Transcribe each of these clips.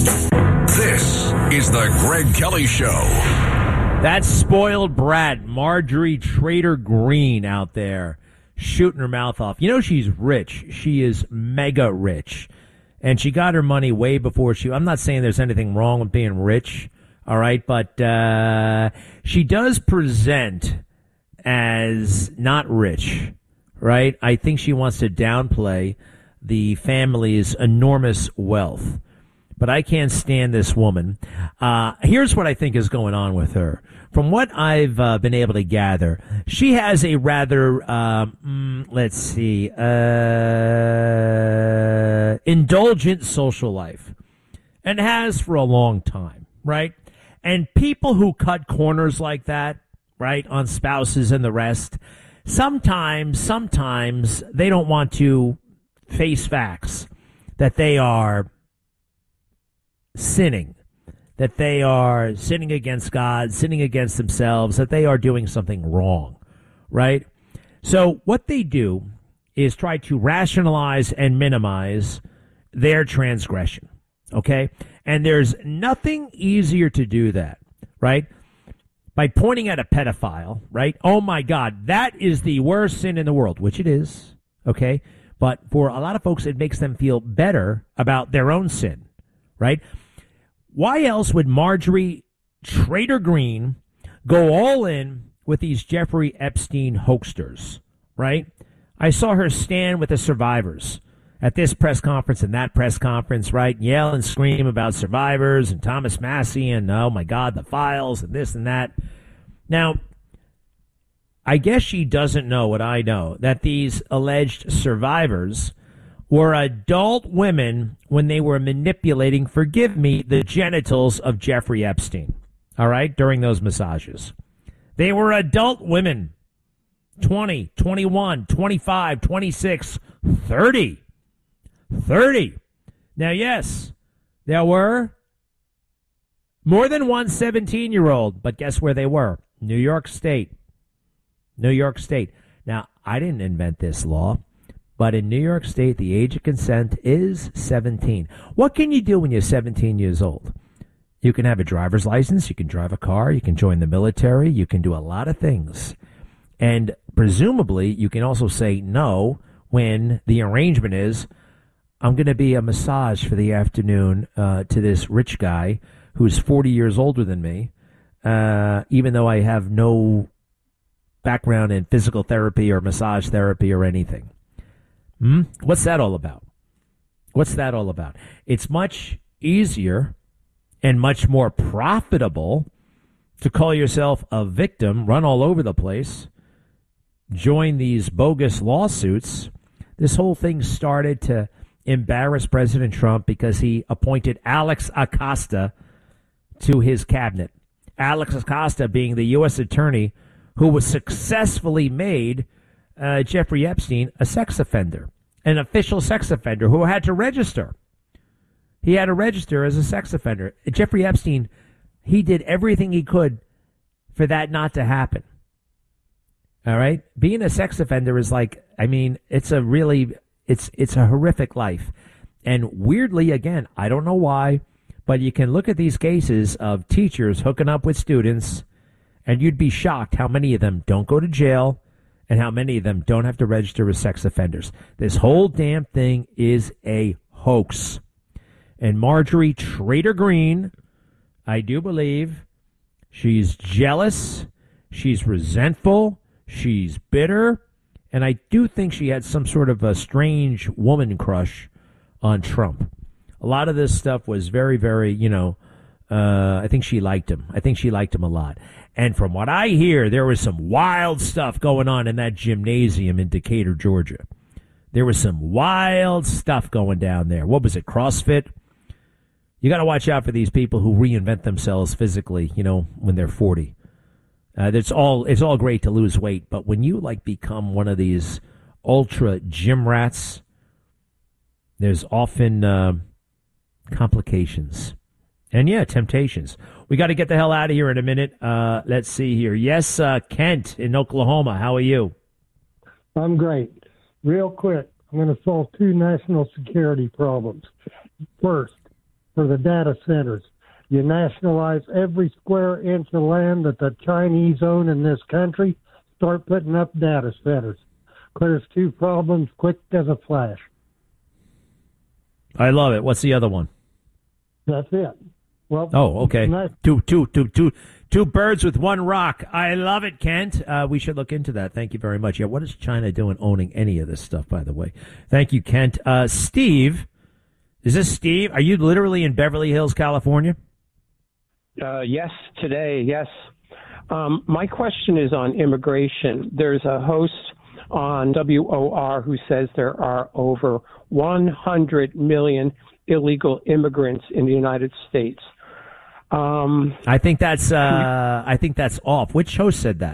This is the Greg Kelly Show. That spoiled brat, Marjorie Trader Green, out there shooting her mouth off. You know she's rich. She is mega rich. And she got her money way before I'm not saying there's anything wrong with being rich, all right? But she does present as not rich, right? I think she wants to downplay the family's enormous wealth. But I can't stand this woman. Here's what I think is going on with her. From what I've been able to gather, she has a rather, indulgent social life. And has for a long time, right? And people who cut corners like that, right, on spouses and the rest, sometimes they don't want to face facts that they are sinning, that they are sinning against God, sinning against themselves, that they are doing something wrong, right? So what they do is try to rationalize and minimize their transgression, okay? And there's nothing easier to do that, right? By pointing at a pedophile, right? Oh my God, that is the worst sin in the world, which it is, okay? But for a lot of folks, it makes them feel better about their own sin, right? Why else would Marjorie Trader Green go all in with these Jeffrey Epstein hoaxsters, right? I saw her stand with the survivors at this press conference and that press conference, right? Yell and scream about survivors and Thomas Massey and, oh my God, the files and this and that. Now, I guess she doesn't know what I know, that these alleged survivors were adult women when they were manipulating, forgive me, the genitals of Jeffrey Epstein, all right, during those massages. They were adult women, 20, 21, 25, 26, 30. 30. Now, yes, there were more than one 17-year-old, but guess where they were? New York State. New York State. Now, I didn't invent this law. But in New York State, the age of consent is 17. What can you do when you're 17 years old? You can have a driver's license. You can drive a car. You can join the military. You can do a lot of things. And presumably, you can also say no when the arrangement is, I'm going to be a massage for the afternoon to this rich guy who's 40 years older than me, even though I have no background in physical therapy or massage therapy or anything. What's that all about? What's that all about? It's much easier and much more profitable to call yourself a victim, run all over the place, join these bogus lawsuits. This whole thing started to embarrass President Trump because he appointed Alex Acosta to his cabinet. Alex Acosta being the U.S. attorney who was successfully made Jeffrey Epstein a sex offender, an official sex offender who had to register. He had to register as a sex offender. Jeffrey Epstein, he did everything he could for that not to happen. All right? Being a sex offender is like, I mean, it's a horrific life. And weirdly, again, I don't know why, but you can look at these cases of teachers hooking up with students, and you'd be shocked how many of them don't go to jail and how many of them don't have to register as sex offenders. This whole damn thing is a hoax. And Marjorie Trader Green, I do believe she's jealous, she's resentful, she's bitter, and I do think she had some sort of a strange woman crush on Trump. A lot of this stuff was very, very, I think she liked him. I think she liked him a lot. And from what I hear, there was some wild stuff going on in that gymnasium in Decatur, Georgia. There was some wild stuff going down there. What was it, CrossFit? You got to watch out for these people who reinvent themselves physically, when they're 40. It's all great to lose weight, but when you become one of these ultra gym rats, there's often complications. And temptations. We got to get the hell out of here in a minute. Let's see here. Yes, Kent in Oklahoma. How are you? I'm great. Real quick, I'm going to solve two national security problems. First, for the data centers. You nationalize every square inch of land that the Chinese own in this country, start putting up data centers. Clears two problems quick as a flash. I love it. What's the other one? That's it. Well, okay. Nice. Two birds with one rock. I love it, Kent. We should look into that. Thank you very much. Yeah, what is China doing owning any of this stuff, by the way? Thank you, Kent. Steve, is this Steve? Are you literally in Beverly Hills, California? Yes, today, yes. My question is on immigration. There's a host on WOR who says there are over 100 million illegal immigrants in the United States. I think that's off. Which host said that?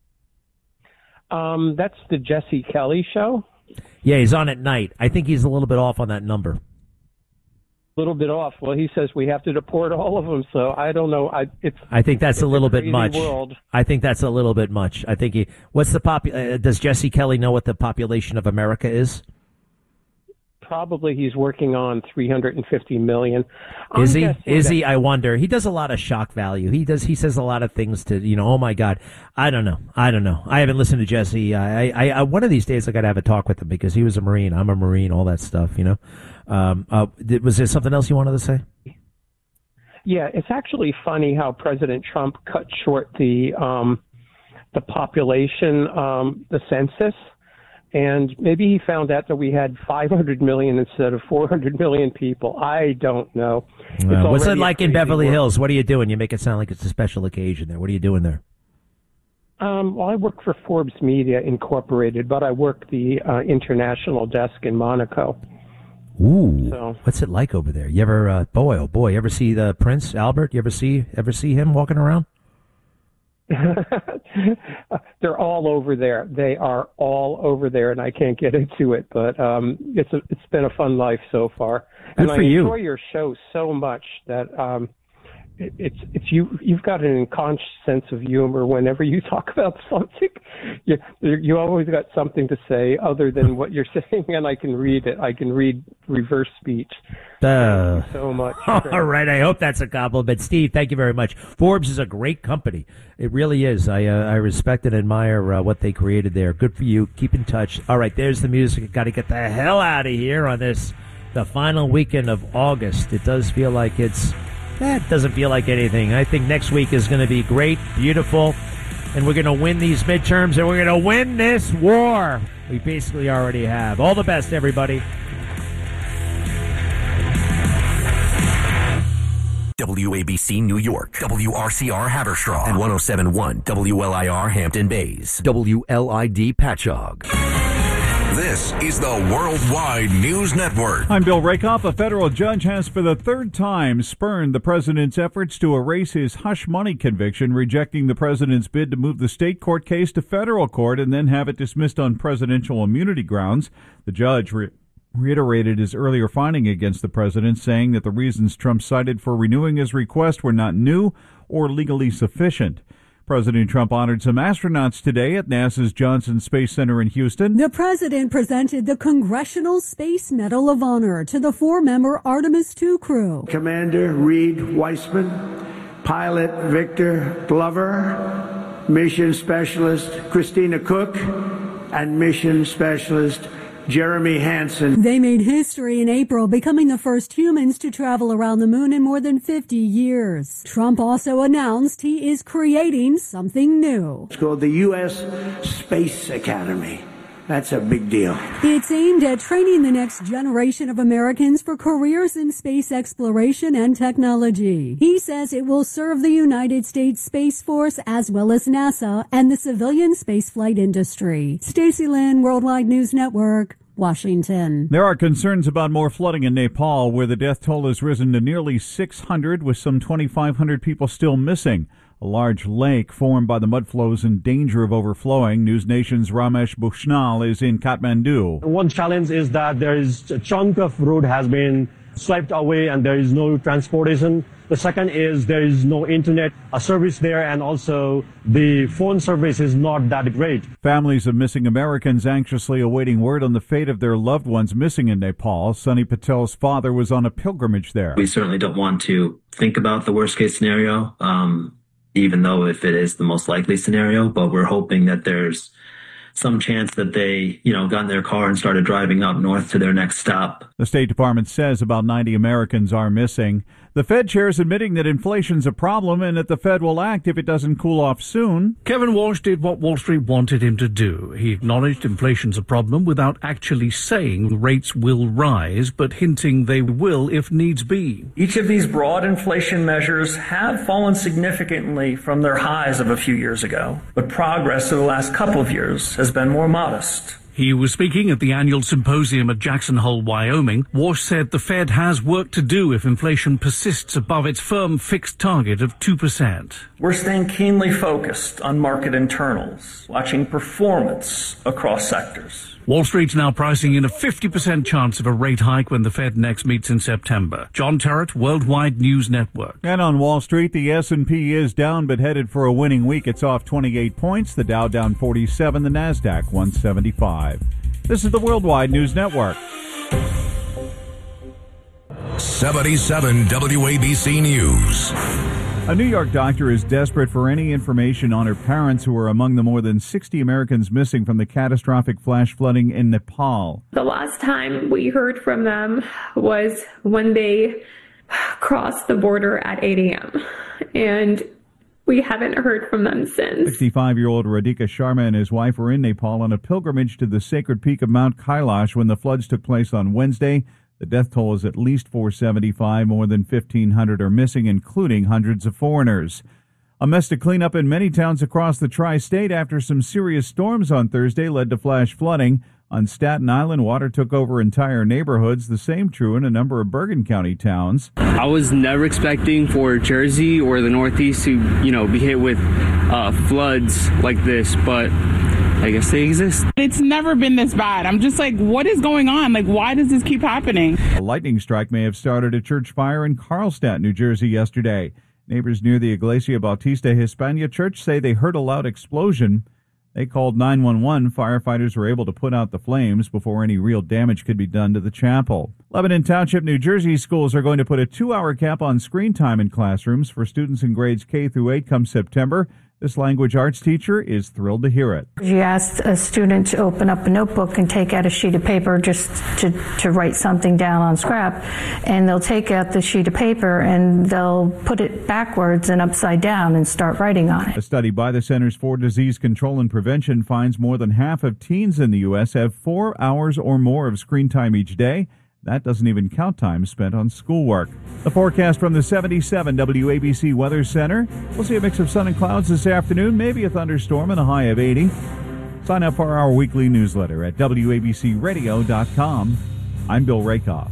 That's the Jesse Kelly show. Yeah, he's on at night. I think he's a little bit off on that number. Little bit off. Well, he says we have to deport all of them, so I don't know. I think that's a little bit much. World. I think that's a little bit much. I think does Jesse Kelly know what the population of America is? Probably he's working on 350 million. Is he? I wonder. He does a lot of shock value. He says a lot of things to, oh my God. I don't know. I haven't listened to Jesse. I one of these days I got to have a talk with him because he was a Marine. I'm a Marine, all that stuff, Was there something else you wanted to say? Yeah, it's actually funny how President Trump cut short the population, the census. And maybe he found out that we had 500 million instead of 400 million people. I don't know. What's it like in Beverly Hills? What are you doing? You make it sound like it's a special occasion there. What are you doing there? Well, I work for Forbes Media Incorporated, but I work the international desk in Monaco. Ooh, what's it like over there? You ever, you ever see the Prince Albert? You ever see him walking around? They're all over there. They are all over there, and I can't get into it. But it's been a fun life so far, and I enjoy your show so much that you've got an unconscious sense of humor. Whenever you talk about something, you always got something to say other than what you're saying, and I can read it. I can read reverse speech. Thank you so much. All right, I hope that's a compliment, Steve. Thank you very much. Forbes is a great company. It really is. I respect and admire what they created there. Good for you. Keep in touch. All right, there's the music. Got to get the hell out of here on the final weekend of August. It does feel like that doesn't feel like anything. I think next week is going to be great, beautiful, and we're going to win these midterms, and we're going to win this war. We basically already have. All the best, everybody. WABC New York, WRCR Haverstraw, and 107.1 WLIR Hampton Bays, WLID Patchogue. This is the Worldwide News Network. I'm Bill Rakoff. A federal judge has for the third time spurned the president's efforts to erase his hush money conviction, rejecting the president's bid to move the state court case to federal court and then have it dismissed on presidential immunity grounds. The judge reiterated his earlier finding against the president, saying that the reasons Trump cited for renewing his request were not new or legally sufficient. President Trump honored some astronauts today at NASA's Johnson Space Center in Houston. The president presented the Congressional Space Medal of Honor to the 4-member Artemis II crew. Commander Reed Weissman, pilot Victor Glover, mission specialist Christina Cook, and mission specialist Jeremy Hansen. They made history in April, becoming the first humans to travel around the moon in more than 50 years. Trump also announced he is creating something new. It's called the U.S. Space Academy. That's a big deal. It's aimed at training the next generation of Americans for careers in space exploration and technology. He says it will serve the United States Space Force as well as NASA and the civilian spaceflight industry. Stacey Lynn, Worldwide News Network, Washington. There are concerns about more flooding in Nepal, where the death toll has risen to nearly 600, with some 2,500 people still missing. A large lake formed by the mud flows in danger of overflowing. News Nation's Ramesh Bushnell is in Kathmandu. One challenge is that there is a chunk of road has been swiped away and there is no transportation. The second is there is no internet service there, and also the phone service is not that great. Families of missing Americans anxiously awaiting word on the fate of their loved ones missing in Nepal. Sunny Patel's father was on a pilgrimage there. We certainly don't want to think about the worst case scenario, even though if it is the most likely scenario, but we're hoping that there's some chance that they, got in their car and started driving up north to their next stop. The State Department says about 90 Americans are missing. The Fed chair is admitting that inflation's a problem and that the Fed will act if it doesn't cool off soon. Kevin Walsh did what Wall Street wanted him to do. He acknowledged inflation's a problem without actually saying rates will rise, but hinting they will if needs be. Each of these broad inflation measures have fallen significantly from their highs of a few years ago, but progress over the last couple of years has been more modest. He was speaking at the annual symposium at Jackson Hole, Wyoming. Walsh said the Fed has work to do if inflation persists above its firm fixed target of 2%. We're staying keenly focused on market internals, watching performance across sectors. Wall Street's now pricing in a 50% chance of a rate hike when the Fed next meets in September. John Terrett, Worldwide News Network. And on Wall Street, the S&P is down but headed for a winning week. It's off 28 points. The Dow down 47, the Nasdaq 175. This is the Worldwide News Network. 77 WABC News. A New York doctor is desperate for any information on her parents who are among the more than 60 Americans missing from the catastrophic flash flooding in Nepal. The last time we heard from them was when they crossed the border at 8 a.m. And we haven't heard from them since. 65-year-old Radhika Sharma and his wife were in Nepal on a pilgrimage to the sacred peak of Mount Kailash when the floods took place on Wednesday. The death toll is at least 475. More than 1,500 are missing, including hundreds of foreigners. A mess to clean up in many towns across the tri-state after some serious storms on Thursday led to flash flooding. On Staten Island, water took over entire neighborhoods. The same true in a number of Bergen County towns. I was never expecting for Jersey or the Northeast to, be hit with floods like this, but I guess they exist. It's never been this bad. I'm just like, what is going on? Like, why does this keep happening? A lightning strike may have started a church fire in Carlstadt, New Jersey yesterday. Neighbors near the Iglesia Bautista Hispania church say they heard a loud explosion. They called 911. Firefighters were able to put out the flames before any real damage could be done to the chapel. Lebanon Township, New Jersey schools are going to put a 2-hour cap on screen time in classrooms for students in grades K through 8 come September. This language arts teacher is thrilled to hear it. You ask a student to open up a notebook and take out a sheet of paper just to write something down on scrap, and they'll take out the sheet of paper and they'll put it backwards and upside down and start writing on it. A study by the Centers for Disease Control and Prevention finds more than half of teens in the U.S. have 4 hours or more of screen time each day. That doesn't even count time spent on schoolwork. The forecast from the 77 WABC Weather Center. We'll see a mix of sun and clouds this afternoon, maybe a thunderstorm and a high of 80. Sign up for our weekly newsletter at WABCRadio.com. I'm Bill Rakoff.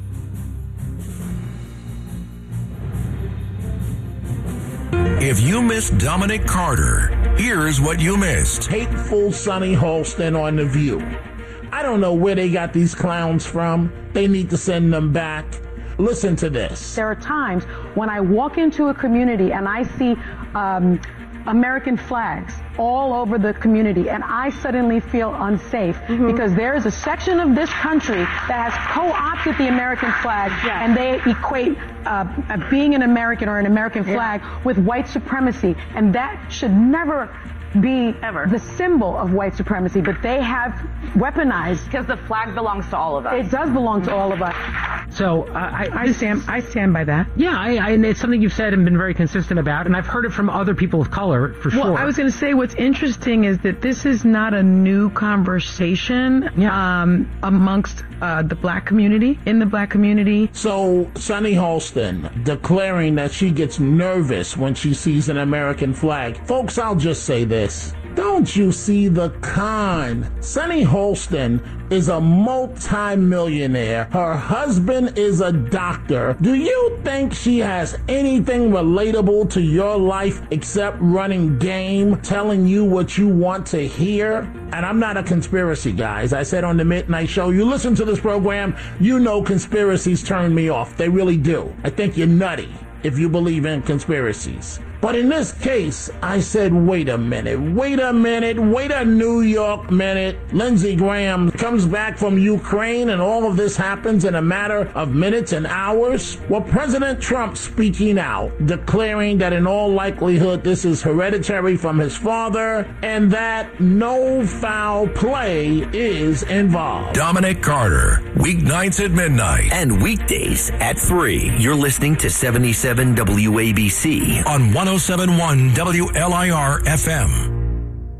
If you missed Dominic Carter, here's what you missed. Hateful Sonny Holston on The View. I don't know where they got these clowns from. They need to send them back. Listen to this. There are times when I walk into a community and I see American flags all over the community, and I suddenly feel unsafe because there is a section of this country that has co-opted the American flag, and they equate being an American or an American flag with white supremacy, and that should never be the symbol of white supremacy, but they have weaponized. Because the flag belongs to all of us. It does belong to all of us. So I stand by that. Yeah, and it's something you've said and been very consistent about, and I've heard it from other people of color for sure. Well, I was going to say what's interesting is that this is not a new conversation amongst the black community, in the black community. So Sonny Holston declaring that she gets nervous when she sees an American flag. Folks, I'll just say this. this. Don't you see the con? Sunny Holston is a multi-millionaire. Her husband is a doctor. Do you think she has anything relatable to your life except running game, telling you what you want to hear? And I'm not a conspiracy guy. As I said on the Midnight Show, you listen to this program, you know conspiracies turn me off. They really do. I think you're nutty if you believe in conspiracies. But in this case, I said, wait a New York minute. Lindsey Graham comes back from Ukraine and all of this happens in a matter of minutes and hours. Well, President Trump speaking out, declaring that in all likelihood this is hereditary from his father and that no foul play is involved. Dominic Carter, weeknights at midnight. And weekdays at 3. You're listening to 77 WABC on 107.1 WLIR FM.